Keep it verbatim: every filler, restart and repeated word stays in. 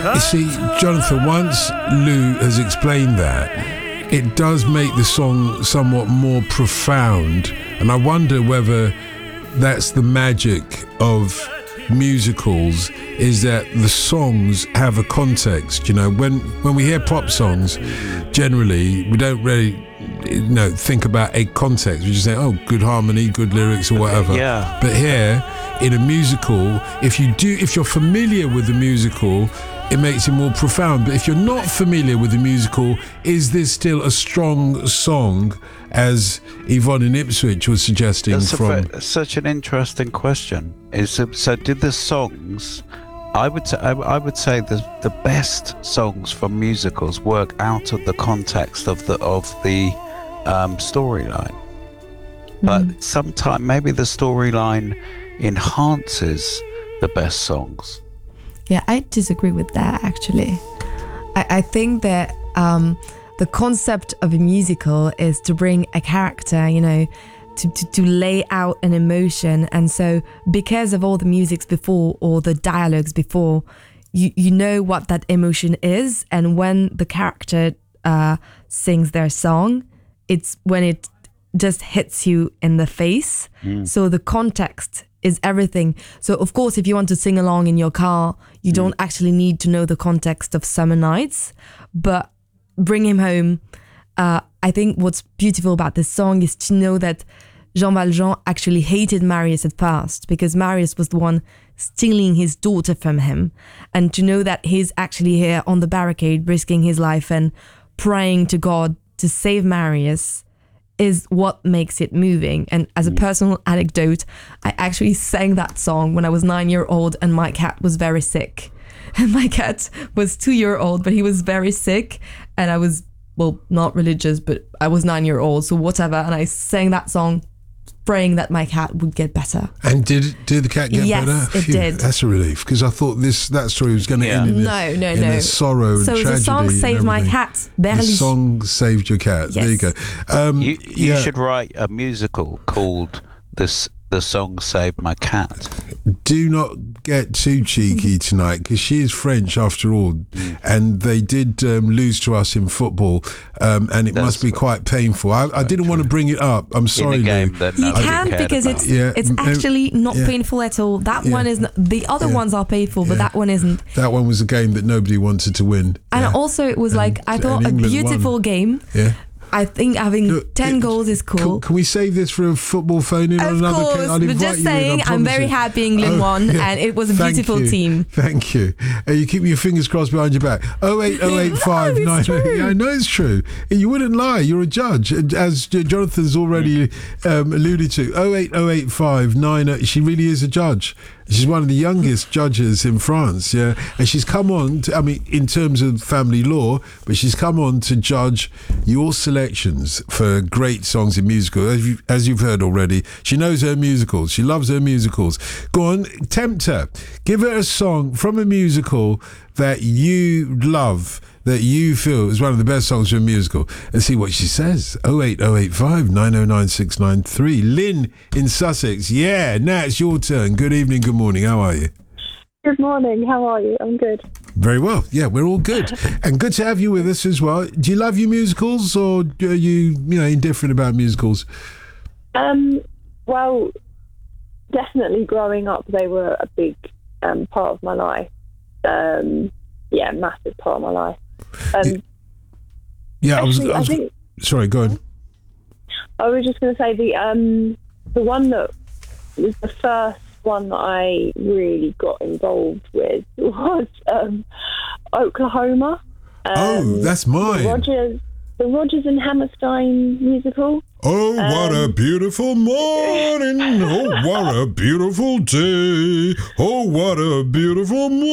You see, Jonathan, once Lou has explained that, it does make the song somewhat more profound, and I wonder whether that's the magic of musicals, is that the songs have a context. You know, when when we hear pop songs, generally we don't really, you know, think about a context. We just say, oh, good harmony, good lyrics, or whatever. Yeah. But here, in a musical, if you do, if you're familiar with the musical, it makes it more profound. But if you're not familiar with the musical, is this still a strong song, as Yvonne in Ipswich was suggesting? That's from a, such an interesting question. Is so? Did the songs? I would say I, I would say the the best songs from musicals work out of the context of the of the um, storyline. But mm. sometimes maybe the storyline enhances the best songs. Yeah, I disagree with that, actually. I, I think that um, the concept of a musical is to bring a character, you know, to, to, to lay out an emotion. And so because of all the musics before or the dialogues before, you, you know what that emotion is. And when the character uh, sings their song, it's when it just hits you in the face. Mm. So the context is everything. So of course, if you want to sing along in your car, you mm. don't actually need to know the context of Summer Nights, but Bring Him Home. Uh, I think what's beautiful about this song is to know that Jean Valjean actually hated Marius at first, because Marius was the one stealing his daughter from him. And to know that he's actually here on the barricade, risking his life and praying to God to save Marius, is what makes it moving. And as a personal anecdote, I actually sang that song when I was nine year old and my cat was very sick. And my cat was two year old, but he was very sick. And I was, well, not religious, but I was nine year old, so whatever. And I sang that song praying that my cat would get better. And did did the cat get yes, better? Yes, it Phew, did. That's a relief, because I thought this that story was going to yeah. end in, no, a, no, in no. a sorrow and so tragedy. So the song saved my cat, barely. The song saved your cat. Yes. There you go. Um, you you yeah. should write a musical called this. The Song Saved My Cat. Do not get too cheeky tonight, because she is French after all, mm. and they did um, lose to us in football, um, and it That's must be quite painful. I, I didn't true. want to bring it up. I'm sorry, in a game Lou. that you can, because about. it's yeah. it's actually not yeah. painful at all. That yeah. one is not, the other yeah. ones are painful, but yeah. that one isn't. That one was a game that nobody wanted to win, and yeah. also it was and, like I thought a beautiful won. game. Yeah. I think having Look, ten it, goals is cool. Can, can we save this for a football phone-in on another course, case? I'll invite just you saying, in, I'm very you. happy England oh, won, yeah. and it was a Thank beautiful you. team. Thank you. Uh, you keep your fingers crossed behind your back. oh eight oh eight five no, nine yeah, I know it's true. You wouldn't lie. You're a judge, as Jonathan's already um, alluded to. oh eight oh eight five nine She really is a judge. She's one of the youngest judges in France, yeah, and she's come on to, I mean, in terms of family law, but she's come on to judge your selections for great songs in musicals. As, you, as you've heard already, she knows her musicals. She loves her musicals. Go on, tempt her. Give her a song from a musical that you love, that you feel is one of the best songs from a musical, and see what she says. oh eight oh eight five nine oh nine six nine three. Lynn in Sussex. Yeah, now it's your turn. Good evening, good morning. How are you? Good morning. How are you? I'm good. Very well. Yeah, we're all good. And good to have you with us as well. Do you love your musicals, or are you, you know, indifferent about musicals? Um, well, definitely growing up, they were a big um, part of my life. Um, yeah, massive part of my life. Um, yeah, I was, actually, I was. I think, sorry, go on. I was just going to say the um, the one that was the first one that I really got involved with was um, Oklahoma. Um, oh, that's mine. The Rogers, the Rogers and Hammerstein musical. Oh, what um, a beautiful morning. Oh, what a beautiful day. Oh, what a beautiful morning.